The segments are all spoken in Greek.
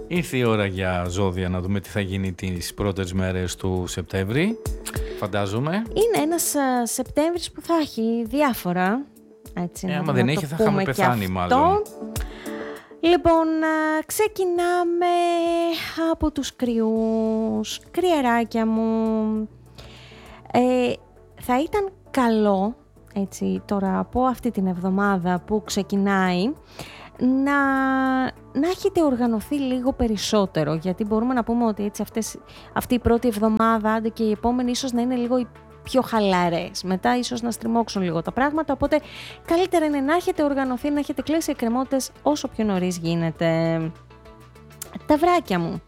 Ήρθε η ώρα για ζώδια να δούμε τι θα γίνει τις πρώτες μέρες του Σεπτέμβρη, φαντάζομαι. Είναι ένας Σεπτέμβρης που θα έχει διάφορα. Έτσι, άμα δεν έχει θα είχαμε πεθάνει μάλλον. Λοιπόν, ξεκινάμε από τους κρυούς. Κρυεράκια μου. Θα ήταν καλό, έτσι, τώρα από αυτή την εβδομάδα που ξεκινάει, να έχετε οργανωθεί λίγο περισσότερο, γιατί μπορούμε να πούμε ότι έτσι αυτή η πρώτη εβδομάδα, άντε και η επόμενη ίσως να είναι λίγο πιο χαλαρές, μετά ίσως να στριμώξουν λίγο τα πράγματα, οπότε καλύτερα είναι να έχετε οργανωθεί, να έχετε κλείσει εκκρεμότητες όσο πιο νωρίς γίνεται. Ταυράκια μου,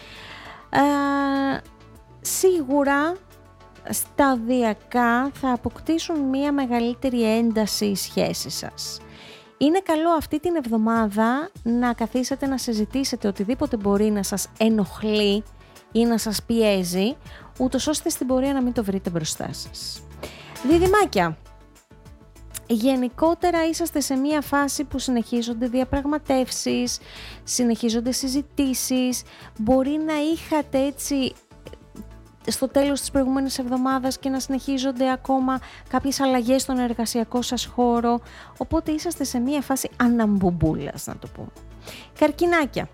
σίγουρα σταδιακά θα αποκτήσουν μία μεγαλύτερη ένταση οι σχέσεις σας. Είναι καλό αυτή την εβδομάδα να καθίσετε να συζητήσετε οτιδήποτε μπορεί να σας ενοχλεί ή να σας πιέζει, ούτως ώστε στην πορεία να μην το βρείτε μπροστά σας. Διδυμάκια, γενικότερα είσαστε σε μία φάση που συνεχίζονται διαπραγματεύσεις, συνεχίζονται συζητήσεις, μπορεί να είχατε έτσι στο τέλος της προηγούμενης εβδομάδας και να συνεχίζονται ακόμα κάποιες αλλαγές στον εργασιακό σας χώρο, οπότε είσαστε σε μία φάση αναμπομπούλας, να το πούμε. Καρκινάκια,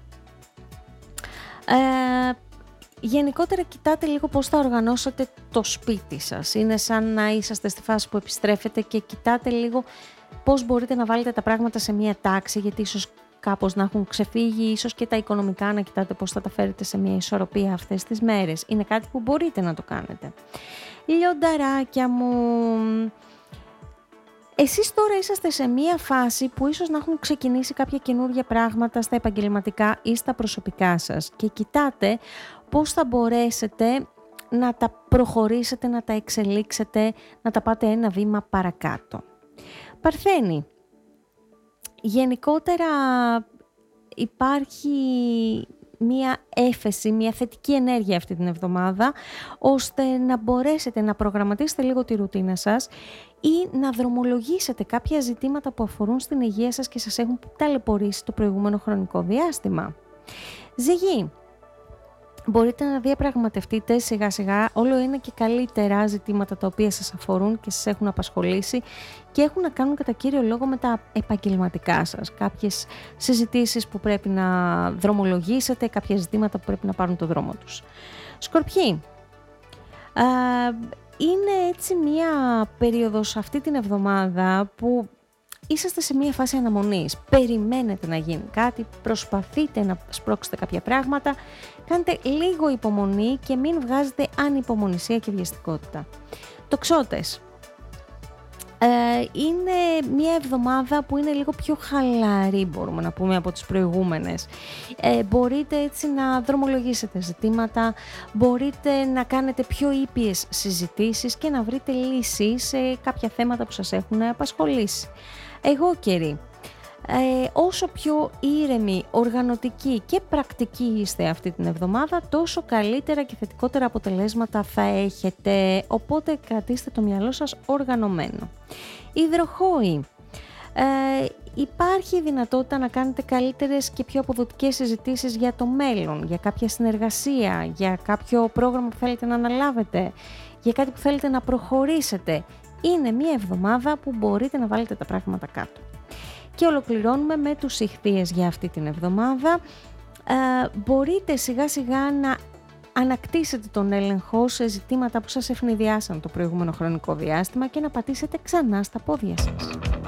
γενικότερα κοιτάτε λίγο πώς θα οργανώσετε το σπίτι σας. Είναι σαν να είσαστε στη φάση που επιστρέφετε και κοιτάτε λίγο πώς μπορείτε να βάλετε τα πράγματα σε μία τάξη, γιατί ίσως κάπως να έχουν ξεφύγει, ίσως και τα οικονομικά να κοιτάτε πώς θα τα φέρετε σε μια ισορροπία αυτές τις μέρες. Είναι κάτι που μπορείτε να το κάνετε. Λιονταράκια μου, εσείς τώρα είσαστε σε μια φάση που ίσως να έχουν ξεκινήσει κάποια καινούργια πράγματα στα επαγγελματικά ή στα προσωπικά σας και κοιτάτε πώς θα μπορέσετε να τα προχωρήσετε, να τα εξελίξετε, να τα πάτε ένα βήμα παρακάτω. Παρθένη, γενικότερα υπάρχει μία έφεση, μία θετική ενέργεια αυτή την εβδομάδα, ώστε να μπορέσετε να προγραμματίσετε λίγο τη ρουτίνα σας ή να δρομολογήσετε κάποια ζητήματα που αφορούν στην υγεία σας και σας έχουν ταλαιπωρήσει το προηγούμενο χρονικό διάστημα. Ζυγή, μπορείτε να διαπραγματευτείτε σιγά σιγά, όλο είναι και καλύτερα ζητήματα τα οποία σας αφορούν και σας έχουν απασχολήσει και έχουν να κάνουν κατά κύριο λόγο με τα επαγγελματικά σας. Κάποιες συζητήσεις που πρέπει να δρομολογήσετε, κάποια ζητήματα που πρέπει να πάρουν το δρόμο τους. Σκορπιοί, είναι έτσι μία περίοδος αυτή την εβδομάδα που είσαστε σε μία φάση αναμονής, περιμένετε να γίνει κάτι, προσπαθείτε να σπρώξετε κάποια πράγματα, κάντε λίγο υπομονή και μην βγάζετε ανυπομονησία και βιαστικότητα. Τοξότες, είναι μία εβδομάδα που είναι λίγο πιο χαλαρή, μπορούμε να πούμε, από τις προηγούμενες. Μπορείτε έτσι να δρομολογήσετε ζητήματα, μπορείτε να κάνετε πιο ήπιες συζητήσεις και να βρείτε λύσεις σε κάποια θέματα που σας έχουν απασχολήσει. Εγώ καιρή, όσο πιο ήρεμοι, οργανωτικοί και πρακτικοί είστε αυτή την εβδομάδα, τόσο καλύτερα και θετικότερα αποτελέσματα θα έχετε, οπότε κρατήστε το μυαλό σας οργανωμένο. Υδροχόοι, υπάρχει δυνατότητα να κάνετε καλύτερες και πιο αποδοτικές συζητήσεις για το μέλλον, για κάποια συνεργασία, για κάποιο πρόγραμμα που θέλετε να αναλάβετε, για κάτι που θέλετε να προχωρήσετε. Είναι μια εβδομάδα που μπορείτε να βάλετε τα πράγματα κάτω. Και ολοκληρώνουμε με τους Ιχθύες για αυτή την εβδομάδα. Μπορείτε σιγά σιγά να ανακτήσετε τον έλεγχο σε ζητήματα που σας ευνηδιάσαν το προηγούμενο χρονικό διάστημα και να πατήσετε ξανά στα πόδια σας.